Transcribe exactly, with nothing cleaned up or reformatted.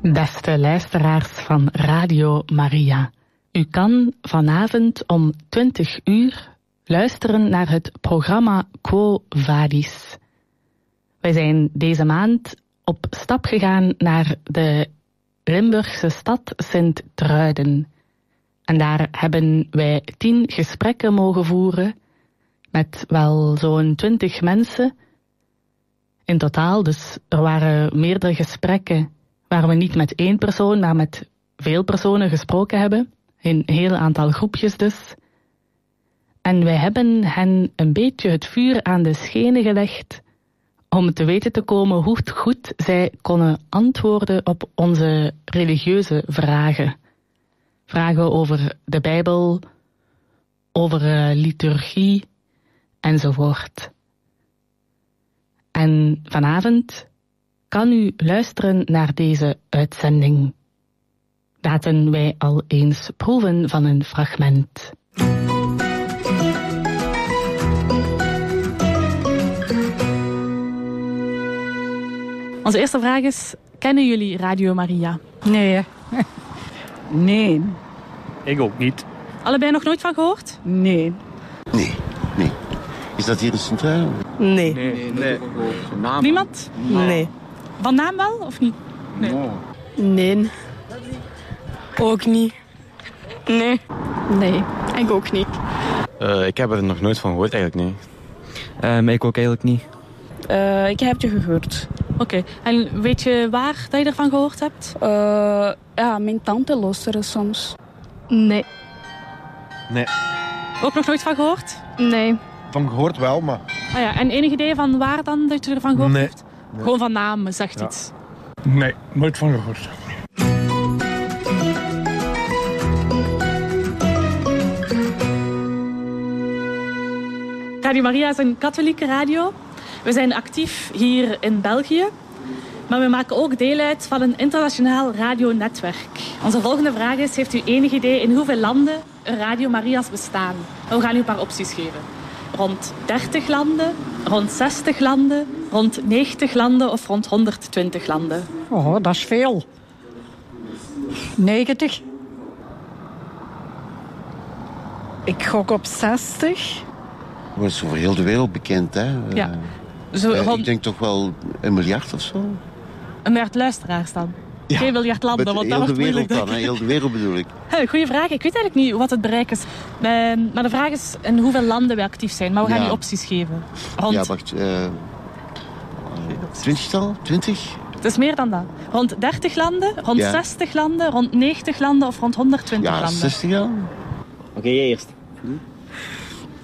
Beste luisteraars van Radio Maria, u kan vanavond om twintig uur luisteren naar het programma Quo Vadis. Wij zijn deze maand op stap gegaan naar de Limburgse stad Sint-Truiden. En daar hebben wij tien gesprekken mogen voeren met wel zo'n twintig mensen in totaal. Dus er waren meerdere gesprekken waar we niet met één persoon, maar met veel personen gesproken hebben. In een heel aantal groepjes dus. En wij hebben hen een beetje het vuur aan de schenen gelegd om te weten te komen hoe goed zij konden antwoorden op onze religieuze vragen. Vragen over de Bijbel, over uh, liturgie enzovoort. En vanavond kan u luisteren naar deze uitzending. Laten wij al eens proeven van een fragment. Onze eerste vraag is, kennen jullie Radio Maria? Nee. Nee. Ik ook niet. Allebei nog nooit van gehoord? Nee. Nee, nee. Is dat hier in Sint-Truiden? Nee. Nee, nee. nee. Niemand? Nee. Van naam wel, of niet? Nee. Nee. Ook niet. Nee. Nee, ik ook niet. Uh, ik heb er nog nooit van gehoord eigenlijk, nee. Um, ik ook eigenlijk niet. Uh, ik heb je gehoord. Oké, okay. En weet je waar dat je ervan gehoord hebt? Uh, ja, mijn tante luisteren soms. Nee. Nee. Ook nog nooit van gehoord? Nee. Van gehoord wel, maar... Ah ja, en enig idee van waar dan dat je ervan gehoord nee. hebt? Nee. Gewoon van naam, zegt ja. iets. Nee, nooit van gehoord. Radio Maria is een katholieke radio. We zijn actief hier in België. Maar we maken ook deel uit van een internationaal radionetwerk. Onze volgende vraag is, heeft u enig idee in hoeveel landen Radio Maria's bestaan? We gaan u een paar opties geven. Rond dertig landen, rond zestig landen, rond negentig landen of rond honderdtwintig landen? Oh, dat is veel. negentig. Ik gok op zestig. Dat is over heel de wereld bekend, hè? Ja. Zo, uh, rond... Ik denk toch wel een miljard of zo. Een miljard luisteraars dan? Ja. Geen miljard landen, want dat wordt moeilijk. Heel de wereld dan, hè? Heel de wereld bedoel ik. Goeie vraag. Ik weet eigenlijk niet wat het bereik is. Maar de vraag is in hoeveel landen wij actief zijn. Maar we gaan ja. u opties geven. Rond... Ja, wacht. Uh, twintigtal? Twintig? Het is meer dan dat. Rond dertig landen, rond ja. zestig landen, rond negentig landen of rond honderdtwintig ja, landen. zestig landen. Oké, okay, eerst.